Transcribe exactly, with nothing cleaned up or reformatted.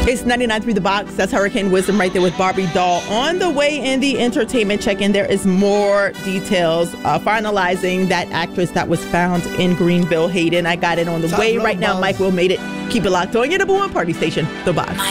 It's ninety-nine point three The Box. That's Hurricane Wisdom right there with Barbie Doll. On the way in the entertainment check-in, there is more details uh, finalizing that actress that was found in Greenville, Hayden. I got it on the Top way right now. Buzz. Mike Will made it. Keep it locked on your number one party station, The Box.